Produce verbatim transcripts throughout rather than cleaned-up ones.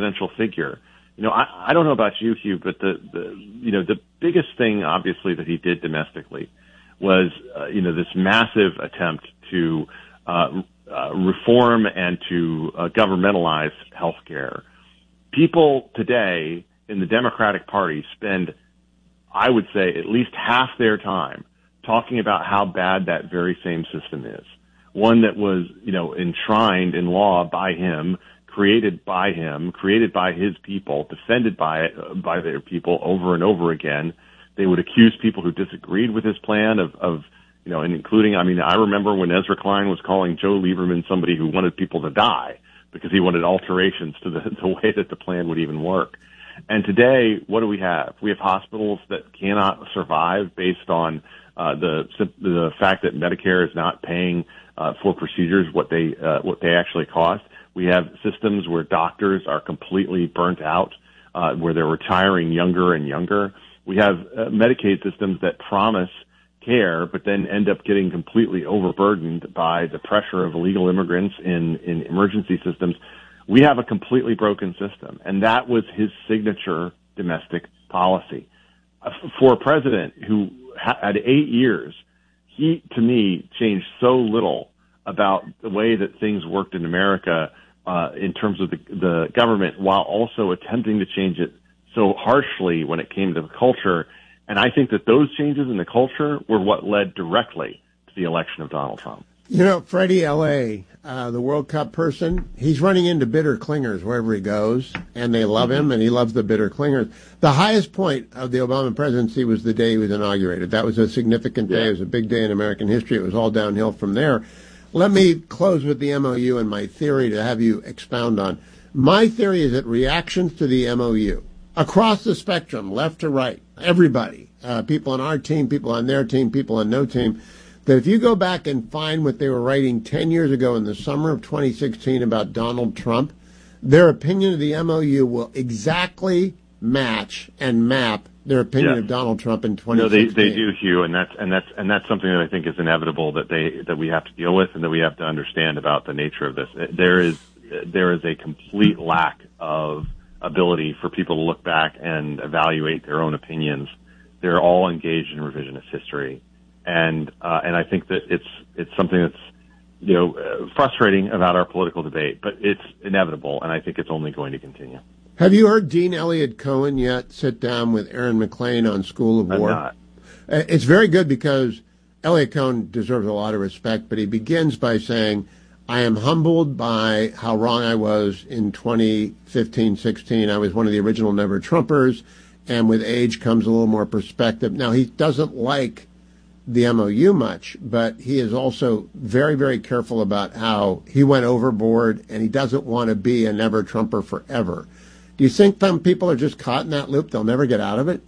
presidential figure. You know, I, I don't know about you, Hugh, but the, the, you know, the biggest thing, obviously, that he did domestically was, uh, you know, this massive attempt to, uh, uh reform and to uh, governmentalize healthcare. People today in the Democratic Party spend, I would say, at least half their time talking about how bad that very same system is. One that was, you know, enshrined in law by him, created by him, created by his people, defended by by their people over and over again. They would accuse people who disagreed with his plan of, of, you know, and including, I mean, I remember when Ezra Klein was calling Joe Lieberman somebody who wanted people to die because he wanted alterations to the, the way that the plan would even work. And today, what do we have? We have hospitals that cannot survive based on uh, the the fact that Medicare is not paying uh, for procedures what they uh, what they actually cost. We have systems where doctors are completely burnt out, uh, where they're retiring younger and younger. We have uh, Medicaid systems that promise care, but then end up getting completely overburdened by the pressure of illegal immigrants in, in emergency systems. We have a completely broken system, and that was his signature domestic policy. Uh, for a president who ha- had eight years, he, to me, changed so little about the way that things worked in America uh, in terms of the, the government, while also attempting to change it so harshly when it came to the culture. And I think that those changes in the culture were what led directly to the election of Donald Trump. You know, Freddie L A, uh, the World Cup person, he's running into bitter clingers wherever he goes, and they love him, and he loves the bitter clingers. The highest point of the Obama presidency was the day he was inaugurated. That was a significant day. Yeah. It was a big day in American history. It was all downhill from there. Let me close with the M O U and my theory to have you expound on. My theory is that reactions to the M O U, across the spectrum, left to right, everybody, uh, people on our team, people on their team, people on no team, that if you go back and find what they were writing ten years ago in the summer of twenty sixteen about Donald Trump, their opinion of the M O U will exactly match and map their opinion yeah. of Donald Trump in twenty sixteen. sixteen. No, they they do, Hugh, and that's and that's and that's something that I think is inevitable that they that we have to deal with and that we have to understand about the nature of this. There is there is a complete lack of ability for people to look back and evaluate their own opinions. They're all engaged in revisionist history. And, uh, and I think that it's, it's something that's, you know, uh, frustrating about our political debate, but it's inevitable, and I think it's only going to continue. Have you heard Dean Elliott Cohen yet sit down with Aaron McClain on School of War? I'm not. It's very good because Elliott Cohen deserves a lot of respect, but he begins by saying, I am humbled by how wrong I was in twenty fifteen sixteen. I was one of the original Never Trumpers, and with age comes a little more perspective. Now, he doesn't like the M O U much, but he is also very, very careful about how he went overboard, and he doesn't want to be a Never Trumper forever. Do you think some people are just caught in that loop? They'll never get out of it?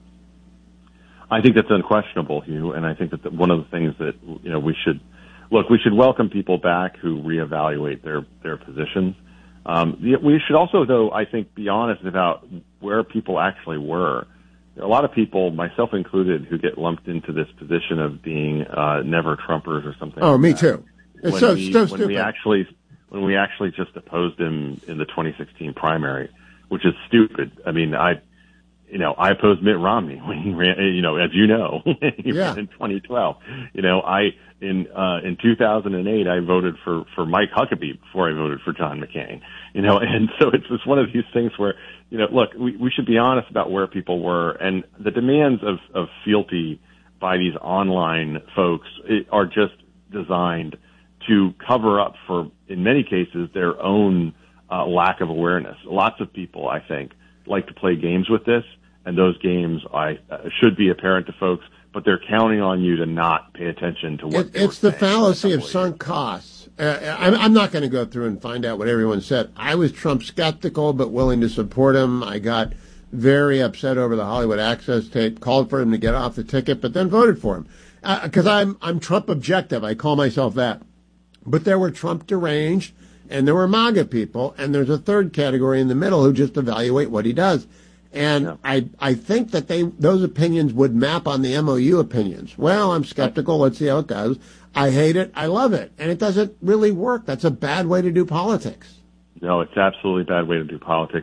I think that's unquestionable, Hugh, and I think that the, one of the things that, you know, we should, look, we should welcome people back who reevaluate their, their positions. Um, we should also, though, I think, be honest about where people actually were. A lot of people, myself included, who get lumped into this position of being uh, Never Trumpers or something. Oh, like me that. too. It's when so, we, so when stupid. we actually when we actually just opposed him in the twenty sixteen primary, which is stupid. I mean, I, you know, I opposed Mitt Romney when he ran. You know, as you know, he yeah. ran in twenty twelve. You know, I in uh, in two thousand eight I voted for for Mike Huckabee before I voted for John McCain. You know, and so it's just one of these things where, you know, look, we, we should be honest about where people were, and the demands of, of fealty by these online folks are just designed to cover up for, in many cases, their own uh, lack of awareness. Lots of people, I think, like to play games with this, and those games I uh, should be apparent to folks, but they're counting on you to not pay attention to what it, It's the fallacy of sunk costs. Uh, I'm, I'm not going to go through and find out what everyone said. I was Trump skeptical but willing to support him. I got very upset over the Hollywood Access tape, called for him to get off the ticket, but then voted for him. Because uh, I'm, I'm Trump objective. I call myself that. But there were Trump deranged, and there were MAGA people, and there's a third category in the middle who just evaluate what he does. And yeah. I I think that they those opinions would map on the M O U opinions. Well, I'm skeptical. Let's see how it goes. I hate it. I love it. And it doesn't really work. That's a bad way to do politics. No, it's absolutely a bad way to do politics.